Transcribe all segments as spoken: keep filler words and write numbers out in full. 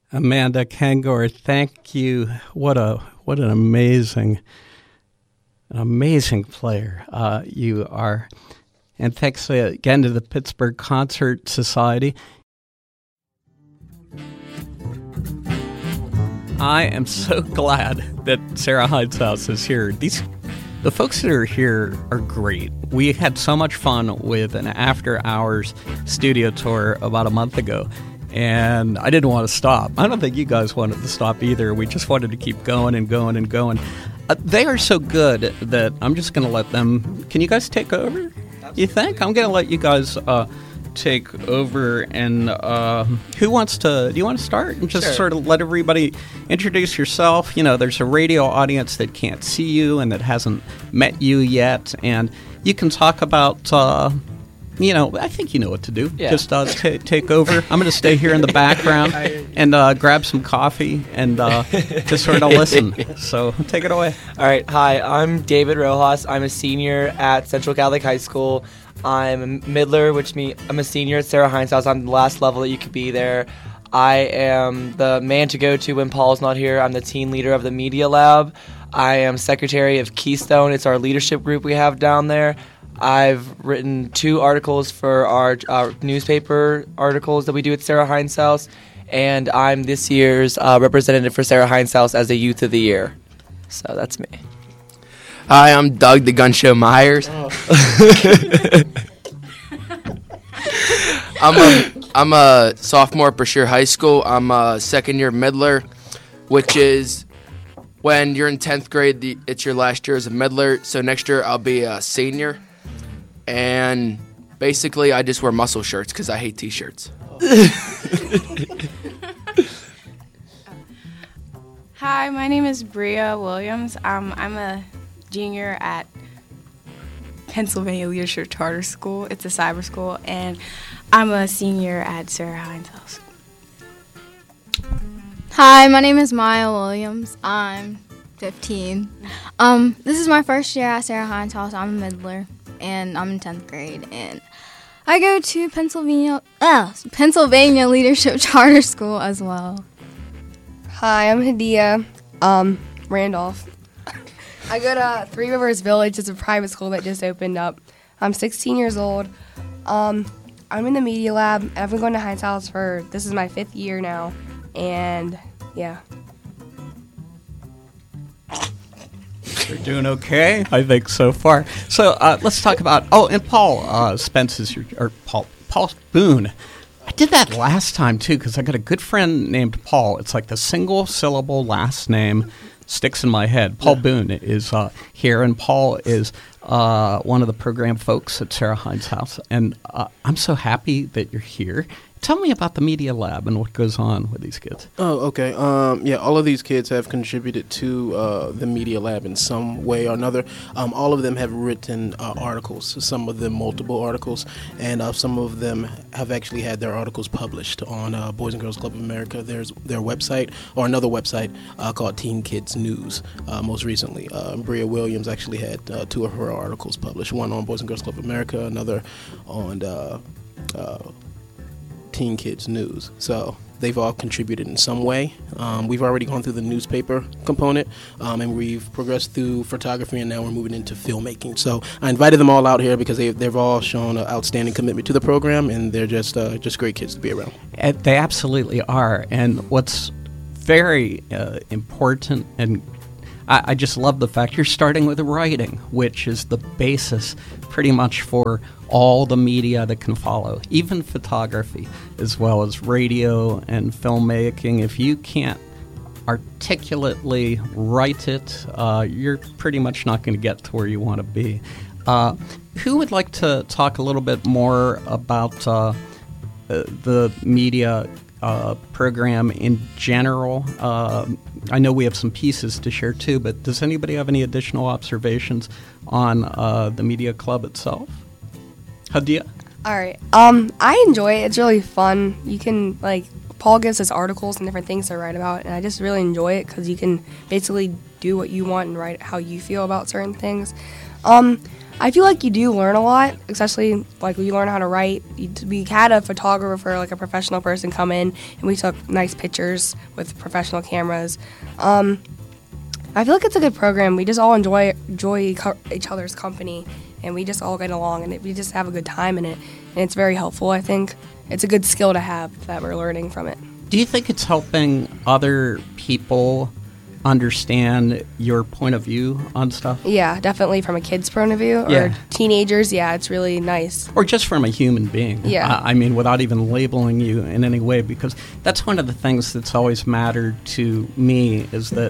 Amanda Kangor, thank you. What a what an amazing, an amazing player uh, you are. And thanks again to the Pittsburgh Concert Society. I am so glad that Sarah Heinzhaus is here. These The folks that are here are great. We had so much fun with an after-hours studio tour about a month ago, and I didn't want to stop. I don't think you guys wanted to stop either. We just wanted to keep going and going and going. Uh, they are so good that I'm just going to let them... Can you guys take over, you think? I'm going to let you guys... Uh, take over, and uh, who wants to, do you want to start and just Sure. sort of let everybody introduce yourself? You know, there's a radio audience that can't see you and that hasn't met you yet, and you can talk about, uh, you know, I think you know what to do. Yeah. Just uh, t- take over. I'm going to stay here in the background and uh, grab some coffee and uh, just sort of listen. So take it away. All right. Hi, I'm David Rojas. I'm a senior at Central Catholic High School. I'm a middler, which means I'm a senior at Sarah Heinzhaus. I'm the last level that you could be there. I am the man to go to when Paul's not here. I'm the team leader of the Media Lab. I am secretary of Keystone. It's our leadership group we have down there. I've written two articles for our, our newspaper articles that we do at Sarah Heinzhaus, and I'm this year's uh, representative for Sarah Heinzhaus as a Youth of the Year. So that's me. Hi, I'm Doug the Gun Show Myers. Oh. I'm a I'm a sophomore at Brashear High School. I'm a second year middler, which is when you're in tenth grade. The, it's your last year as a middler. So next year I'll be a senior, and basically I just wear muscle shirts because I hate t-shirts. Hi, my name is Bria Williams. Um, I'm a junior at Pennsylvania Leadership Charter School. It's a cyber school, and I'm a senior at Sarah Heinzhaus. Hi, my name is Maya Williams. I'm fifteen. Um, this is my first year at Sarah Heinzhaus. I'm a middler, and I'm in tenth grade, and I go to Pennsylvania, uh, Pennsylvania Leadership Charter School as well. Hi, I'm Hadia um, Randolph. I go to Three Rivers Village. It's a private school that just opened up. I'm sixteen years old. Um, I'm in the Media Lab, and I've been going to Heinzhaus for, this is my fifth year now, and yeah. You're doing okay, I think, so far. So uh, let's talk about, oh, and Paul uh, Spence is your, or Paul, Paul Boone. I did that last time, too, because I got a good friend named Paul. It's like the single-syllable last name sticks in my head. Paul yeah. Boone is uh, here, and Paul is uh, one of the program folks at Sarah Heinzhaus. And uh, I'm so happy that you're here. Tell me about the Media Lab and what goes on with these kids. Oh, okay. Um, yeah, all of these kids have contributed to uh, the Media Lab in some way or another. Um, all of them have written uh, articles, some of them multiple articles, and uh, some of them have actually had their articles published on uh, Boys and Girls Club of America. There's their website, or another website uh, called Teen Kids News, uh, most recently. Uh, Bria Williams actually had uh, two of her articles published, one on Boys and Girls Club of America, another on uh, uh, Teen Kids News. So they've all contributed in some way. Um, we've already gone through the newspaper component, um, and we've progressed through photography, and now we're moving into filmmaking. So I invited them all out here because they, they've all shown an outstanding commitment to the program, and they're just uh, just great kids to be around. Uh, they absolutely are. And what's very uh, important, and I, I just love the fact you're starting with writing, which is the basis pretty much for all the media that can follow, even photography, as well as radio and filmmaking. If you can't articulately write it, uh, you're pretty much not going to get to where you want to be. Uh, who would like to talk a little bit more about uh, the media uh, program in general? Uh, I know we have some pieces to share too, but does anybody have any additional observations on uh, the media club itself? Hadia? All right. Um, I enjoy it. It's really fun. You can, like, Paul gives us articles and different things to write about, and I just really enjoy it because you can basically do what you want and write how you feel about certain things. Um, I feel like you do learn a lot, especially like when you learn how to write. You, we had a photographer, like a professional person, come in, and we took nice pictures with professional cameras. Um, I feel like it's a good program. We just all enjoy enjoy co- each other's company, and we just all get along, and it, we just have a good time in it. And it's very helpful, I think. It's a good skill to have that we're learning from it. Do you think it's helping other people understand your point of view on stuff? Yeah, definitely from a kid's point of view, or Yeah. teenagers. Yeah, it's really nice. Or just from a human being. Yeah. I, I mean, without even labeling you in any way, because that's one of the things that's always mattered to me is that,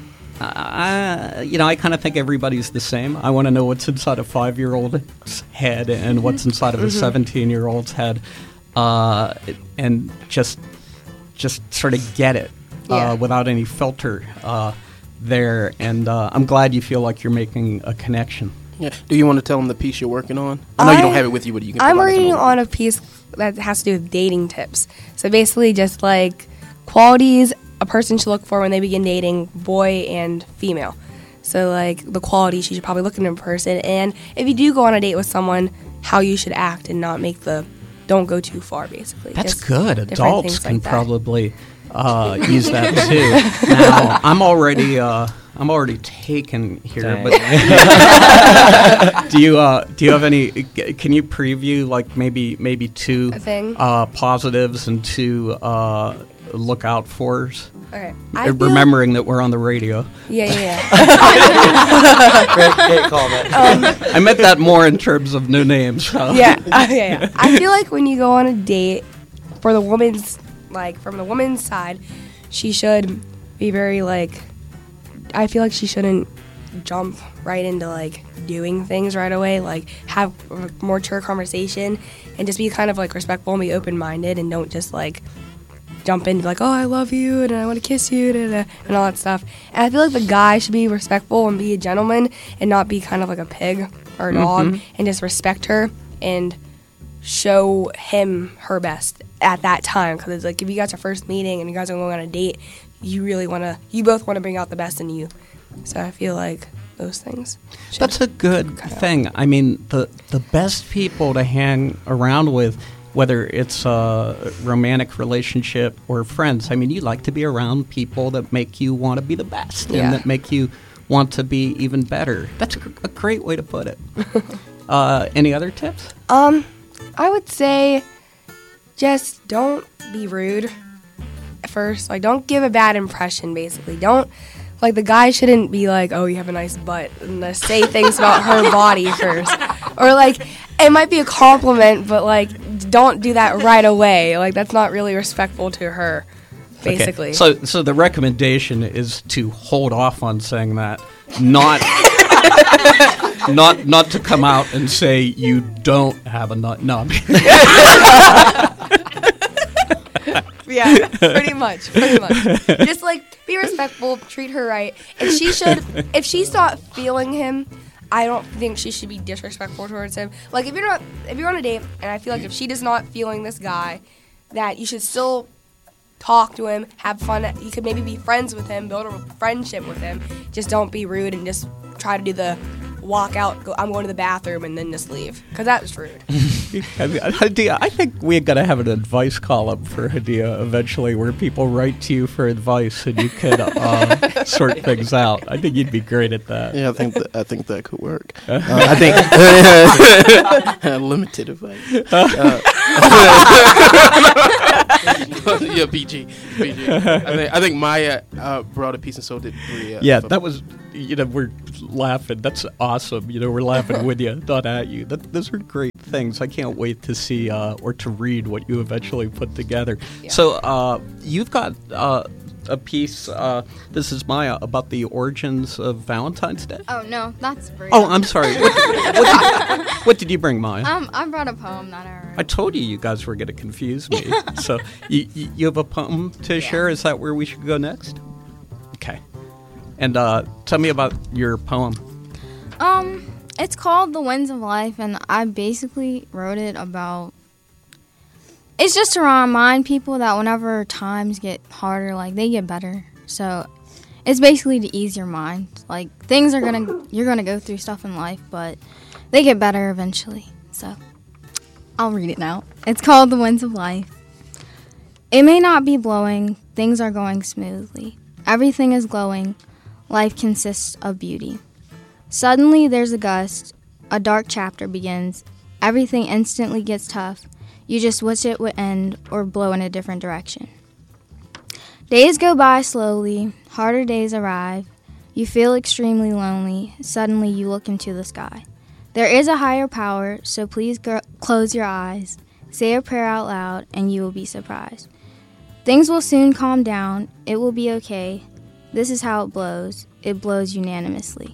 uh, you know, I kind of think everybody's the same. I want to know what's inside a five-year-old's head and what's inside of a seventeen-year-old's head, uh, and just just sort of get it. Yeah. Uh, without any filter uh, there, and uh, I'm glad you feel like you're making a connection. Yeah. Do you want to tell them the piece you're working on? I know you don't I- have it with you, but you can. I'm provide it to reading them. on a piece that has to do with dating tips. So basically, just like qualities a person should look for when they begin dating, boy and female. So like the qualities you should probably look in a person, and if you do go on a date with someone, how you should act and not make the don't go too far. Basically, That's Just good. different Adults things can like that. probably uh, use that too. Now, I'm already uh, I'm already taken here, Dang. but do you uh, do you have any? Can you preview like maybe maybe two A thing? uh, positives and two uh, look out fors? Okay. Uh, I feel- Remembering that we're on the radio. Yeah, yeah, yeah. Great, great comment. I meant that more in terms of new names. so. yeah, uh, yeah, yeah. I feel like when you go on a date, for the woman's, like, from the woman's side, she should be very, like, I feel like she shouldn't jump right into, like, doing things right away. Like, have a more mature conversation and just be kind of, like, respectful and be open-minded and don't just, like, jump in and be like, oh, I love you and I want to kiss you da, da, and all that stuff. And I feel like the guy should be respectful and be a gentleman and not be kind of like a pig or a dog and just respect her and show him her best at that time. Because it's like if you guys are first meeting and you guys are going on a date, you really want to, you both want to bring out the best in you. So I feel like those things. should- That's a good thing. I mean, the the best people to hang around with, whether it's a romantic relationship or friends, I mean, you like to be around people that make you want to be the best Yeah. and that make you want to be even better. That's a, a great way to put it. uh, any other tips? Um, I would say just don't be rude at first. Like, don't give a bad impression, basically. Don't, like, the guy shouldn't be like, oh, you have a nice butt, and uh, say things about her body first. Or, like, it might be a compliment, but, like, don't do that right away. Like, that's not really respectful to her, basically. Okay. So, so the recommendation is to hold off on saying that, not, not, not to come out and say you don't have a nut. No, Yeah, pretty much, pretty much. Just like be respectful, treat her right, and she should. If she's not feeling him, I don't think she should be disrespectful towards him. Like if you're not, if you're on a date, and I feel like if she does not feeling this guy, that you should still talk to him, have fun. You could maybe be friends with him, build a friendship with him. Just don't be rude and just try to do the walk out. Go, I'm going to the bathroom and then just leave, because that was rude. Hadia, I think we're going to have an advice column for Hadia eventually where people write to you for advice and you can uh, sort things out. I think you'd be great at that. Yeah, I think that, I think that could work. Uh, I think limited advice. Uh, yeah, P G. P G. I think I think Maya uh, brought a piece, and so did Bria. Yeah, For- that was, you know, we're laughing. That's awesome. You know, we're laughing with you, not at you. That, those are great things. I can't wait to see uh, or to read what you eventually put together. So uh, you've got uh, a piece, uh, this is Maya, about the origins of Valentine's Day. Oh, no, that's Bria. Oh, I'm sorry. What, what, did, what did you bring, Maya? Um, I brought a poem that I wrote. I told you you guys were going to confuse me. So you, you you have a poem to share? Is that where we should go next? Okay. And uh, tell me about your poem. Um, it's called The Winds of Life, and I basically wrote it about... It's just to remind people that whenever times get harder, like, they get better. So it's basically to ease your mind. Like, things are gonna... You're gonna go through stuff in life, but they get better eventually. So I'll read it now. It's called The Winds of Life. It may not be blowing, things are going smoothly. Everything is glowing, life consists of beauty. Suddenly there's a gust, a dark chapter begins. Everything instantly gets tough. You just wish it would end or blow in a different direction. Days go by slowly, harder days arrive. You feel extremely lonely. Suddenly you look into the sky. There is a higher power, so please gr- close your eyes. Say a prayer out loud, and you will be surprised. Things will soon calm down. It will be okay. This is how it blows. It blows unanimously.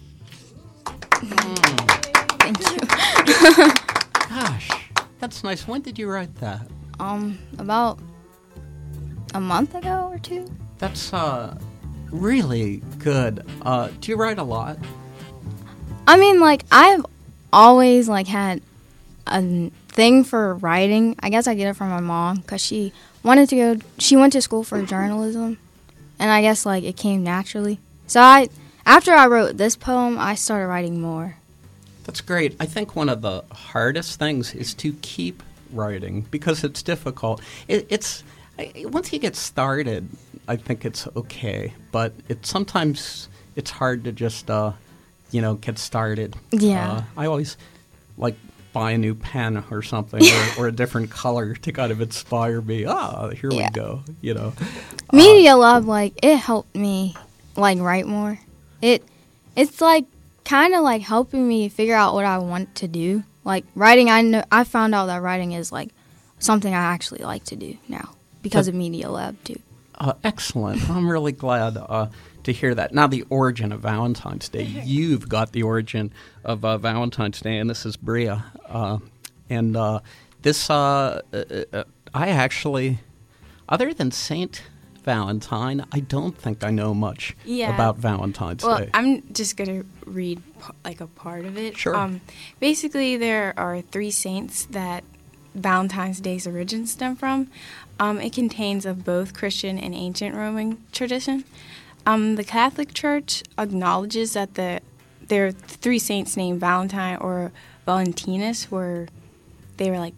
Thank you. Gosh, that's nice. When did you write that? Um, about a month ago or two. That's uh, really good. Uh, do you write a lot? I mean, like, I've always, like, had a thing for writing. I guess I get it from my mom because she wanted to go, she went to school for journalism, and I guess, like, it came naturally. So I, after I wrote this poem, I started writing more. That's great. I think one of the hardest things is to keep writing because it's difficult. It, it's I- once you get started, I think it's okay, but it sometimes it's hard to just uh, you know get started. Yeah. Uh, I always like buy a new pen or something or, or a different color to kind of inspire me. Ah, here Yeah. we go. You know. Media Lab, like, it helped me, like, write more. It, it's, like, kind of, like, helping me figure out what I want to do. Like, writing, I know, I found out that writing is, like, something I actually like to do now because But- of Media Lab, too. Uh, excellent. I'm really glad uh, to hear that. Now, the origin of Valentine's Day. You've got the origin of uh, Valentine's Day, and this is Bria. Uh, and uh, this, uh, uh, uh, I actually, other than Saint Valentine, I don't think I know much Yeah. about Valentine's Well, Day. I'm just gonna read p- like a part of it. Sure. Um, basically, there are three saints that Valentine's Day's origin stem from. Um, it contains of both Christian and ancient Roman tradition. Um, the Catholic Church acknowledges that the there are three saints named Valentine or Valentinus, were they were like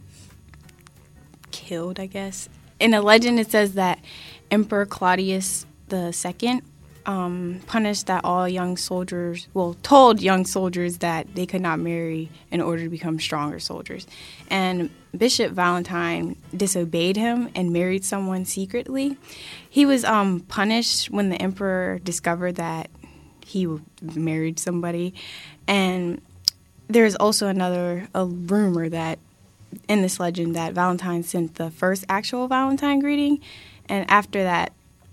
killed, I guess. In a legend, it says that Emperor Claudius the Second um, punished that all young soldiers, well, told young soldiers that they could not marry in order to become stronger soldiers. And Bishop Valentine disobeyed him and married someone secretly. He was um, punished when the emperor discovered that he married somebody. And there's also another a rumor that in this legend that Valentine sent the first actual Valentine greeting, and after that,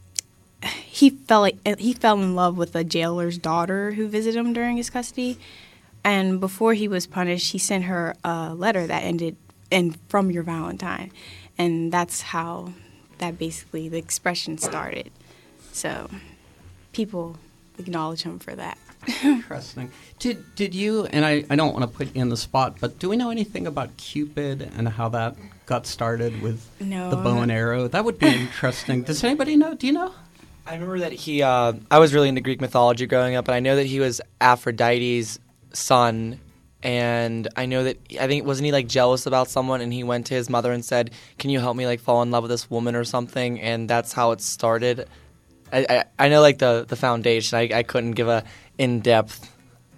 he fell like, he fell in love with a jailer's daughter who visited him during his custody. And before he was punished, he sent her a letter that ended in "From your Valentine," and that's how that basically the expression started. So people acknowledge him for that. Interesting. Did did you, and I, I don't want to put you in the spot, but do we know anything about Cupid and how that got started with No. the bow and arrow? That would be interesting. Does anybody know? Do you know? I remember that he, uh, I was really into Greek mythology growing up, and I know that he was Aphrodite's son, and I know that, I think, wasn't he, like, jealous about someone, and he went to his mother and said, can you help me, like, fall in love with this woman or something, and that's how it started. I, I, I know, like, the, the foundation. I, I couldn't give a in-depth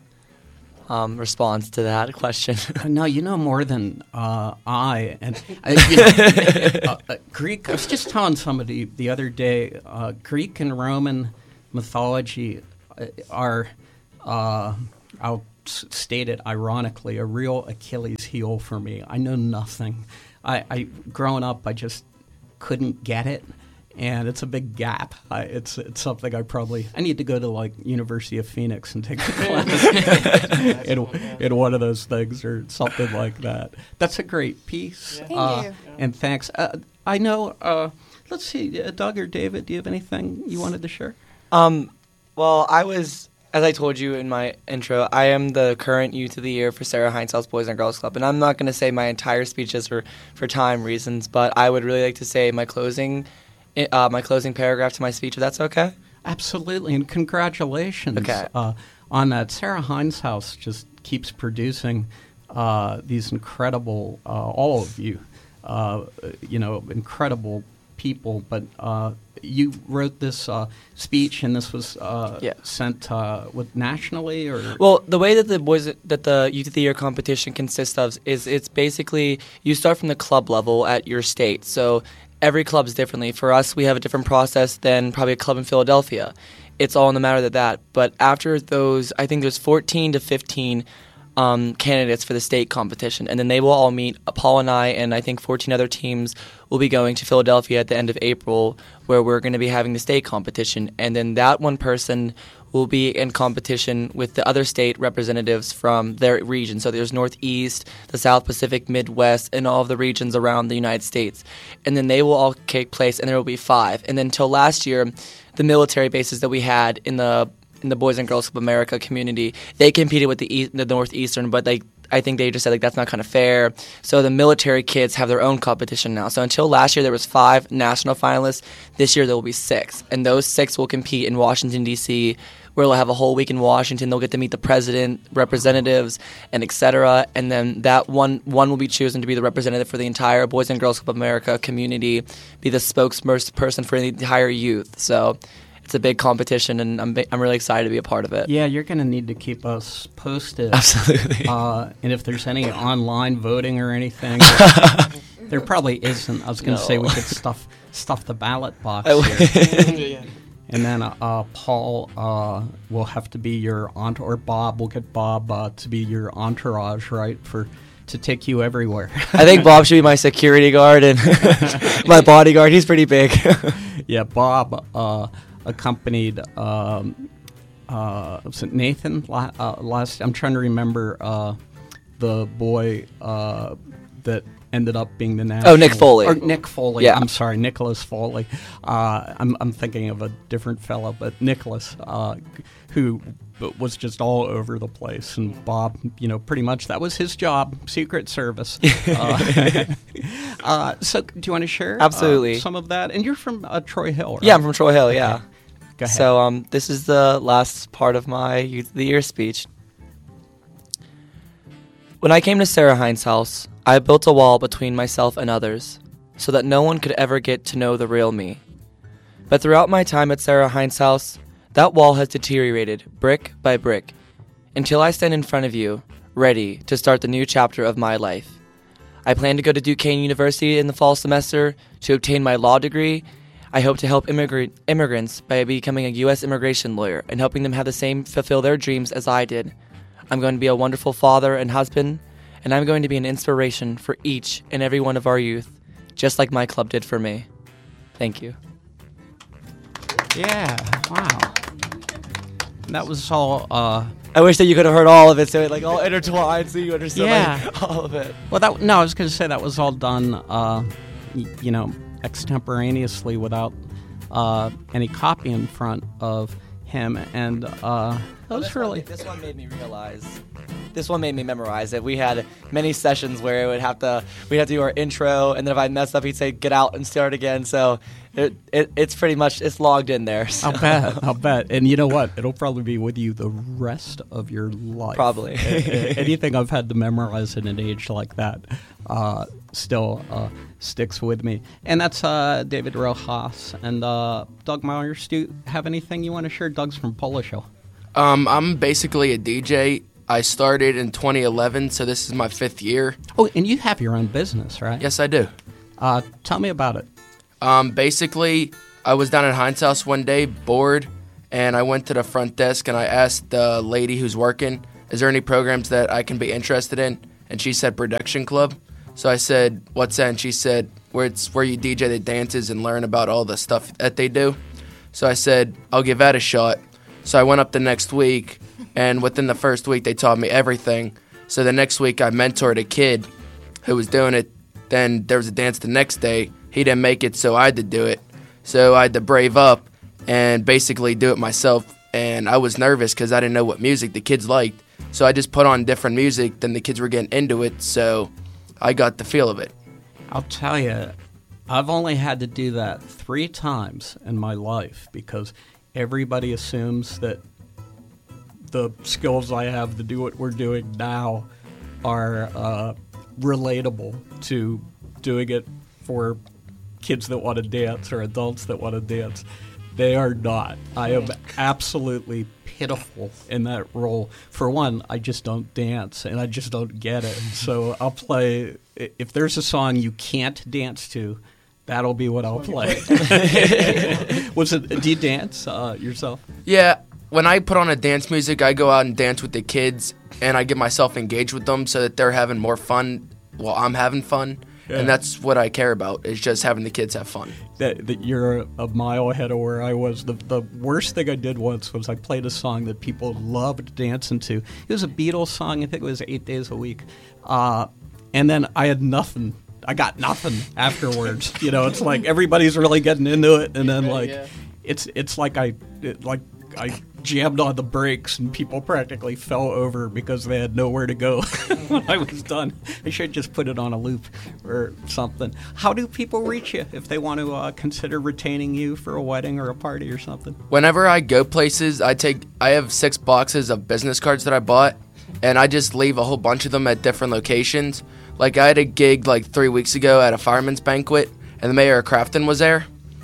um, response to that question. No, you know more than uh, I. And uh, you know, uh, uh, Greek. I was just telling somebody the other day. Uh, Greek and Roman mythology uh, are, uh, I'll s- state it ironically, a real Achilles heel for me. I know nothing. I, I growing up, I just couldn't get it. And it's a big gap. I, it's it's something I probably I need to go to like University of Phoenix and take a class in, in one of those things or something like that. That's a great piece. Thank uh, you. And thanks. Uh, I know. Uh, let's see, uh, Doug or David, do you have anything you wanted to share? Um, well, I was, as I told you in my intro, I am the current Youth of the Year for Sarah Hines House Boys and Girls Club, and I'm not going to say my entire speech just for, for time reasons, but I would really like to say my closing uh, my closing paragraph to my speech, if that's okay? Absolutely, and congratulations Okay. uh, on that. Sarah Hines House just keeps producing uh, these incredible, uh, all of you, uh, you know, incredible people. But uh, you wrote this uh, speech, and this was uh, Yeah. sent uh, with nationally, or Well, the way that the boys that the Youth of the Year competition consists of is it's basically you start from the club level at your state. So every club is differently. For us, we have a different process than probably a club in Philadelphia. It's all in the matter of that. But after those, I think there's fourteen to fifteen um, candidates for the state competition, and then they will all meet. Paul and I, and I think fourteen other teams will be going to Philadelphia at the end of April, where we're going to be having the state competition, and then that one person will be in competition with the other state representatives from their region. So there's Northeast, the South Pacific, Midwest, and all of the regions around the United States. And then they will all take place, and there will be five. And then until last year, the military bases that we had in the in the Boys and Girls Club America community, they competed with the East, the Northeastern, but they I think they just said like that's not kind of fair. So the military kids have their own competition now. So until last year there was five national finalists. This year there will be six, and those six will compete in Washington D C, where they'll have a whole week in Washington. They'll get to meet the president, representatives, and et cetera. And then that one one will be chosen to be the representative for the entire Boys and Girls Club America community, be the spokesperson for the entire youth. So it's a big competition, and I'm I'm really excited to be a part of it. yeah, you're going to need to keep us posted. Absolutely. Uh, and if there's any online voting or anything, there probably isn't. I was going to No. say we could stuff stuff the ballot box I here. w- And then uh, uh, Paul uh, will have to be your aunt, or Bob. We'll get Bob uh, to be your entourage, right, for to take you everywhere. I think Bob should be my security guard and my bodyguard. He's pretty big. Yeah, Bob uh, accompanied um, uh, was it Nathan la- uh, last? I'm trying to remember uh, the boy uh, that ended up being the national. Oh, Nick Foley. Or Nick Foley. Yeah. I'm sorry, Nicholas Foley. Uh, I'm I'm thinking of a different fellow, but Nicholas, uh, who was just all over the place, and Bob, you know, pretty much that was his job, Secret Service. uh, uh, so, do you want to share uh, Absolutely. some of that? And you're from uh, Troy Hill, right? Yeah, I'm from Troy Hill, yeah. Go ahead. So um, this is the last part of my Youth of the Year speech. When I came to Sarah Hines' house, I built a wall between myself and others, so that no one could ever get to know the real me. But throughout my time at Sarah Hines' house, that wall has deteriorated brick by brick, until I stand in front of you, ready to start the new chapter of my life. I plan to go to Duquesne University in the fall semester to obtain my law degree. I hope to help immigrant immigrants by becoming a U S immigration lawyer and helping them have the same fulfill their dreams as I did. I'm going to be a wonderful father and husband, and I'm going to be an inspiration for each and every one of our youth, just like my club did for me. Thank you. Yeah, wow. That was all, uh, I wish that you could have heard all of it, so it like all intertwined, so you understood Yeah. like, all of it. well, that, no, I was going to say that was all done, uh, y- you know, extemporaneously without uh, any copy in front of him, and uh, that was this really... One, this one made me realize. This one made me memorize it. We had many sessions where it would have to. We'd have to do our intro, and then if I messed up, he'd say "get out" and start again. So it, it it's pretty much it's logged in there. So. I'll bet, I'll bet. And you know what? It'll probably be with you the rest of your life. Probably. A- a- Anything I've had to memorize at an age like that uh, still uh, sticks with me. And that's uh, David Rojas. And uh, Doug Myers, do you have anything you want to share? Doug's from Polish Hill. Um, I'm basically a D J. I started in twenty eleven, so this is my fifth year. Oh, and you have your own business, right? Yes, I do. Uh, tell me about it. Um, basically, I was down at Heinz House one day, bored, and I went to the front desk and I asked the lady who's working, is there any programs that I can be interested in? And she said Production Club. So I said, what's that? And she said, where it's where you D J the dances and learn about all the stuff that they do. So I said, I'll give that a shot. So I went up the next week, and within the first week, they taught me everything. So the next week, I mentored a kid who was doing it. Then there was a dance the next day. He didn't make it, so I had to do it. So I had to brave up and basically do it myself. And I was nervous because I didn't know what music the kids liked. So I just put on different music, then the kids were getting into it, so I got the feel of it. I'll tell you, I've only had to do that three times in my life because everybody assumes that the skills I have to do what we're doing now are uh, relatable to doing it for kids that want to dance or adults that want to dance. They are not. I am absolutely pitiful in that role. For one, I just don't dance, and I just don't get it. So I'll play, if there's a song you can't dance to, that'll be what I'll play. Was it? Do you dance uh, yourself? Yeah, when I put on a dance music, I go out and dance with the kids, and I get myself engaged with them so that they're having more fun while I'm having fun. Yeah. And that's what I care about, is just having the kids have fun. That, that you're a, a mile ahead of where I was. The, the worst thing I did once was I played a song that people loved dancing to. It was a Beatles song. I think it was Eight Days a Week. Uh, and then I had nothing. I got nothing afterwards. You know, it's like everybody's really getting into it, and then like yeah. it's it's like I it, like I jammed on the brakes and people practically fell over because they had nowhere to go when I was done. I should just put it on a loop or something. How do people reach you if they want to uh, consider retaining you for a wedding or a party or something? Whenever I go places, I take I have six boxes of business cards that I bought, and I just leave a whole bunch of them at different locations. Like I had a gig like three weeks ago at a fireman's banquet, and the mayor of Crafton was there.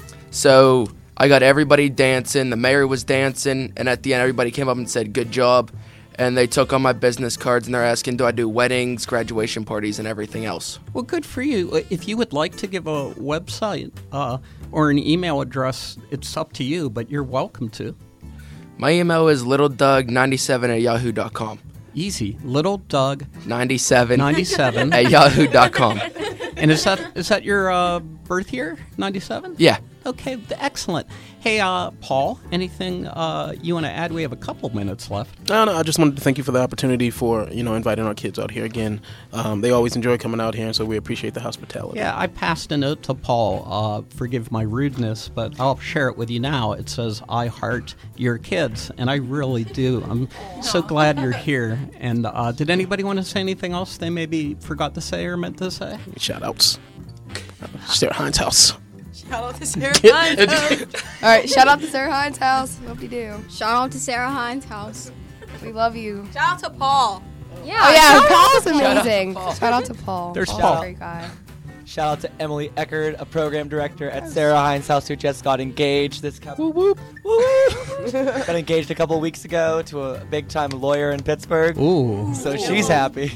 So I got everybody dancing, the mayor was dancing, and at the end everybody came up and said, good job. And they took on my business cards, and they're asking, do I do weddings, graduation parties, and everything else? Well, good for you. If you would like to give a website uh, or an email address, it's up to you, but you're welcome to. My email is little doug ninety-seven at yahoo dot com. Easy. Little Doug ninety-seven ninety-seven at yahoo dot com. And is that is that your uh, birth year, ninety-seven? Yeah. Okay, excellent. Hey, uh, Paul, anything uh, you want to add? We have a couple minutes left. No, no, I just wanted to thank you for the opportunity for, you know, inviting our kids out here again. Um, they always enjoy coming out here, and so we appreciate the hospitality. Yeah, I passed a note to Paul. Uh, forgive my rudeness, but I'll share it with you now. It says, I heart your kids, and I really do. I'm so glad you're here. And uh, did anybody want to say anything else they maybe forgot to say or meant to say? Shout-outs. Sarah Hines' house. Shout out to Sarah Hines' house. All right, shout out to Sarah Hines' house. Hope you do. Shout out to Sarah Hines' house. We love you. Shout out to Paul. Yeah. Oh yeah, shout Paul's out amazing. Shout out to Paul. Shout out to Paul. There's Paul's Paul. a great guy. Shout out to Emily Eckert, a program director at Sarah Hines' house, who just got engaged this couple. Whoop, whoop. Got engaged a couple weeks ago to a big-time lawyer in Pittsburgh. Ooh. So she's happy.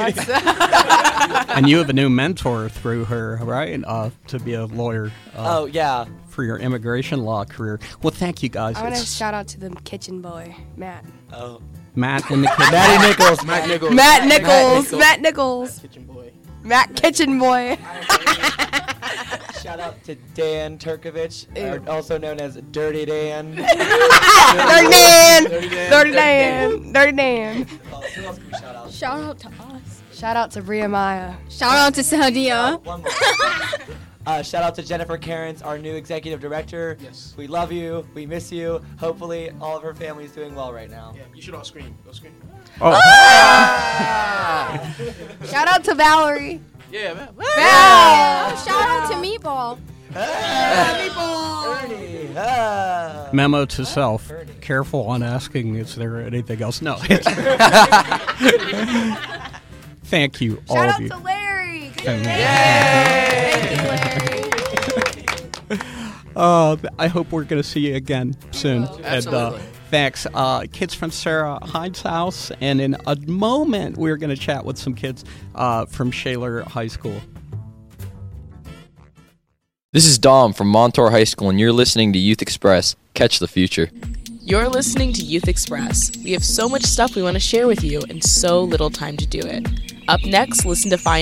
And you have a new mentor through her, right? Uh, to be a lawyer. Uh, Oh, yeah. For your immigration law career. Well, thank you guys. I want to It's shout out to the kitchen boy, Matt. Oh. Matt and the kids. Matty Nichols. Matt Nichols. Matt Nichols. Nichols. Matt Nichols. Kitchen boy. Matt Kitchen Boy. Shout out to Dan Turkovich, or also known as Dirty Dan. Dirty Dan. Dirty Dan. Dirty Dan. Who else can we shout out? Shout out to us. Shout out to Bria Maya. Shout out to Sadia. One more. Uh, shout out to Jennifer Cairns, our new executive director. Yes. We love you. We miss you. Hopefully, all of her family is doing well right now. Yeah, you should all scream. Go scream. Oh. Shout out to Valerie. Yeah, man. Oh, shout out to Meatball. Ernie. Ah. Memo to self. Careful on asking, is there anything else? No. Thank you, all Shout of out you. to Larry. Good And- Thank you, Larry. Uh, I hope we're going to see you again soon. And, uh, Absolutely. thanks. Uh, kids from Sarah Hines' house. And in a moment, we're going to chat with some kids uh, from Shaler High School. This is Dom from Montour High School, and you're listening to Youth Express. Catch the future. You're listening to Youth Express. We have so much stuff we want to share with you and so little time to do it. Up next, listen to Find